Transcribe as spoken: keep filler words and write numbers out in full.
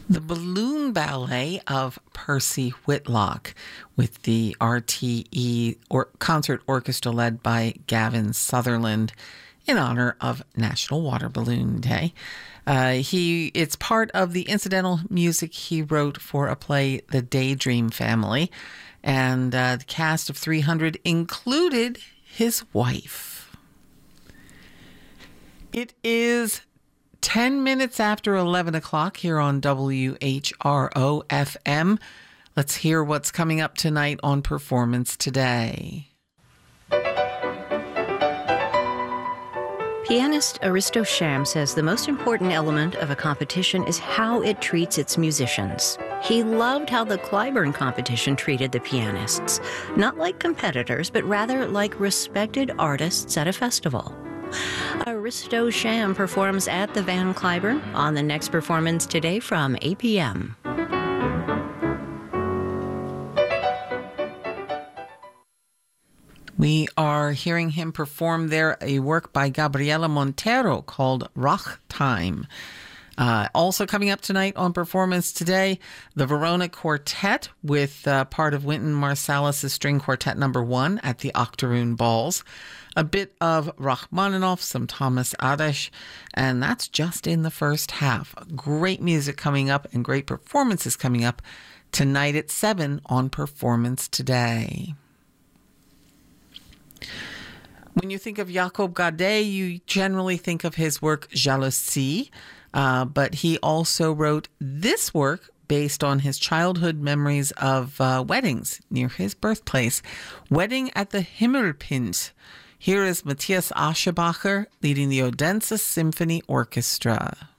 The Balloon Ballet of Percy Whitlock with the R T E or Concert Orchestra led by Gavin Sutherland in honor of National Water Balloon Day. Uh, he it's part of the incidental music he wrote for a play, The Daydream Family, and uh, the cast of three hundred included his wife. It is ten minutes after eleven o'clock here on W H R O F M. Let's hear what's coming up tonight on Performance Today. Pianist Aristo Sham says the most important element of a competition is how it treats its musicians. He loved how the Clyburn competition treated the pianists, not like competitors, but rather like respected artists at a festival. Aristo Sham performs at the Van Cliburn on the next Performance Today from eight p.m. We are hearing him perform there a work by Gabriela Montero called Rock Time. Uh, also coming up tonight on Performance Today, the Verona Quartet with uh, part of Wynton Marsalis' String Quartet number one at the Octoroon Balls. A bit of Rachmaninoff, some Thomas Adesh, and that's just in the first half. Great music coming up and great performances coming up tonight at seven on Performance Today. When you think of Jacob Gaudet, you generally think of his work Jalousie, uh, but he also wrote this work based on his childhood memories of uh, weddings near his birthplace, Wedding at the Himmelpint. Here is Matthias Aschebacher leading the Odense Symphony Orchestra.